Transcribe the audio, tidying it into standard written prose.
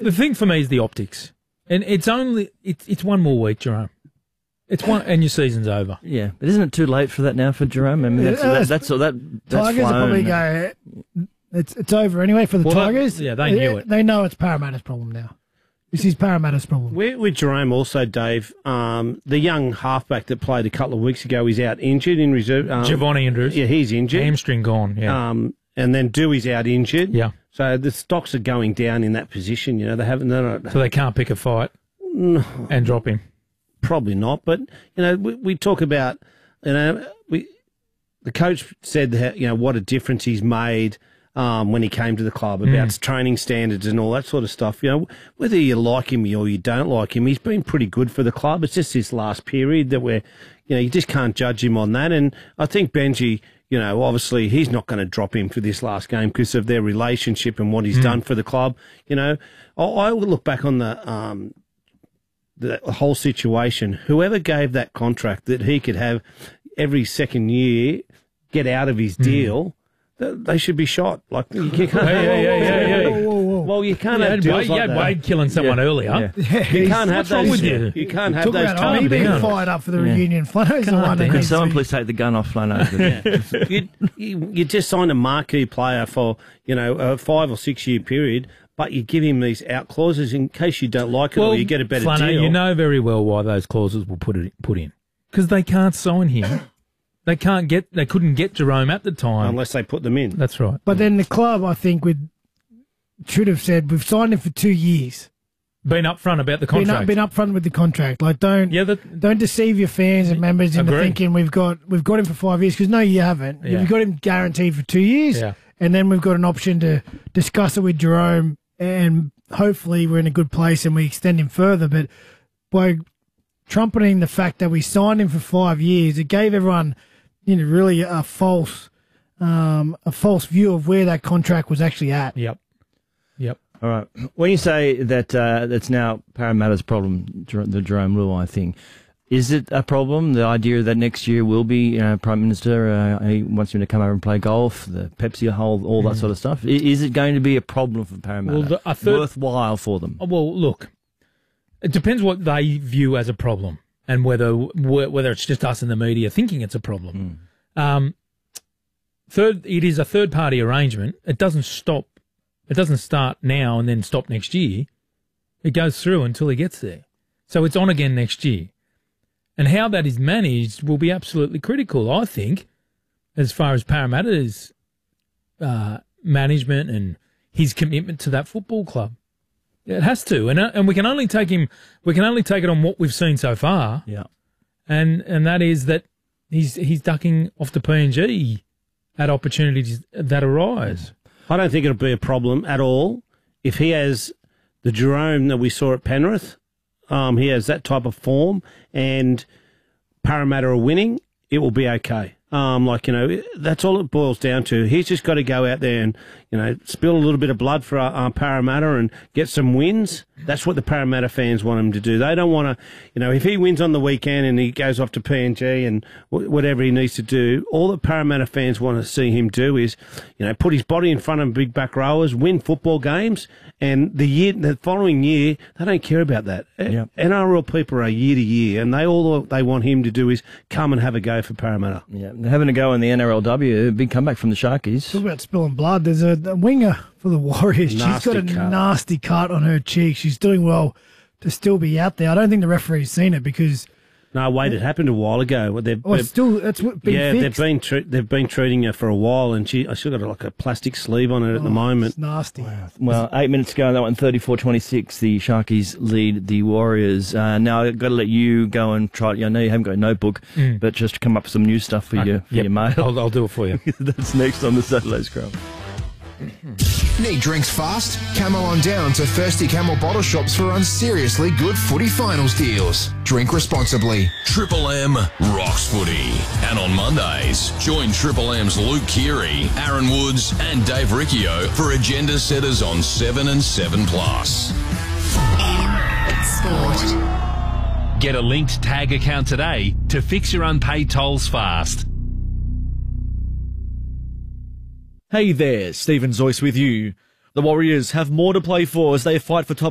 The thing for me is the optics. And it's one more week, Jerome. It's one, and your season's over. Yeah, but isn't it too late for that now for Jerome? I mean, that's Tigers will probably go. It's over anyway for the Tigers. They knew it. They know it's Parramatta's problem now. This is Parramatta's problem. With Jerome also, Dave, the young halfback that played a couple of weeks ago is out injured in reserve. Giovanni Andrews. Yeah, he's injured. Hamstring gone, yeah. And then Dewey's out injured. Yeah. So the stocks are going down in that position. You know, they're not. So they can't pick a fight and drop him. Probably not. But, you know, we talk about, you know, the coach said that, you know, what a difference he's made when he came to the club about training standards and all that sort of stuff. You know, whether you like him or you don't like him, he's been pretty good for the club. It's just this last period that you just can't judge him on that. And I think Benji, you know, obviously he's not going to drop him for this last game because of their relationship and what he's done for the club. You know, I will look back on the whole situation. Whoever gave that contract that he could have every second year get out of his deal, they should be shot. Like you can't. Well, you can't have deals like that. Wade killing someone earlier. Yeah. You can't have those. What's wrong with you? You can't have those. He being fired up for the reunion. Flano's the one that Can needs someone to please take the gun off Flano? You just signed a marquee player for, you know, a 5 or 6 year period, but you give him these out clauses in case you don't like it or you get a better Flano, deal. you know very well why those clauses were put in because they can't sign him. They couldn't get Jerome at the time unless they put them in. That's right. But then the club, I think, should have said we've signed him for 2 years. Been upfront about the contract. Been upfront with the contract. Like don't deceive your fans and members into thinking we've got him for 5 years because no, you haven't. Yeah. You've got him guaranteed for 2 years, and then we've got an option to discuss it with Jerome, and hopefully we're in a good place and we extend him further. But by trumpeting the fact that we signed him for 5 years, it gave everyone, you know, really a false view of where that contract was actually at. Yep. All right. When you say that that's now Parramatta's problem, the Jerome Luai thing, is it a problem? The idea that next year will be Prime Minister, he wants him to come over and play golf, the Pepsi hole, all that sort of stuff. Is it going to be a problem for Parramatta? Worthwhile for them? Well, look, it depends what they view as a problem and whether it's just us in the media thinking it's a problem. It is a third-party arrangement. It doesn't stop. It doesn't start now and then stop next year. It goes through until he gets there. So it's on again next year. And how that is managed will be absolutely critical, I think, as far as Parramatta's management and his commitment to that football club. It has to, and we can only take him. We can only take it on what we've seen so far. Yeah, and that is that he's ducking off to PNG at opportunities that arise. I don't think it'll be a problem at all if he has the Jerome that we saw at Penrith. He has that type of form, and Parramatta are winning. It will be okay. That's all it boils down to. He's just got to go out there and, spill a little bit of blood for Parramatta and get some wins. That's what the Parramatta fans want him to do. They don't want to, if he wins on the weekend and he goes off to PNG and whatever he needs to do, all the Parramatta fans want to see him do is, put his body in front of big back rowers, win football games, and the following year, they don't care about that. Yep. NRL people are year to year, and all they want him to do is come and have a go for Parramatta. Yeah, they're having a go in the NRLW. A big comeback from the Sharkies. Talk about spilling blood. There's a winger for the Warriors. She's got a nasty cut on her cheek. She's doing well to still be out there. I don't think the referee's seen it because... No, wait, it happened a while ago. It's still been fixed. They've been treating her for a while, and I still got a plastic sleeve on it at the moment. It's nasty. Wow. Well, 8 minutes ago, that one 34-26. The Sharkies lead the Warriors. Now I've got to let you go and try. I know you haven't got a notebook, but just come up with some new stuff for your mail. I'll do it for you. That's next on the Saturday Scrum. Need drinks fast? Come on down to Thirsty Camel Bottle Shops for unseriously good footy finals deals. Drink responsibly. Triple M rocks footy. And on Mondays, join Triple M's Luke Keary, Aaron Woods and Dave Riccio for agenda setters on 7 and 7 Plus. Sport. Get a linked tag account today to fix your unpaid tolls fast. Hey there, Stephen Zoyce with you. The Warriors have more to play for as they fight for top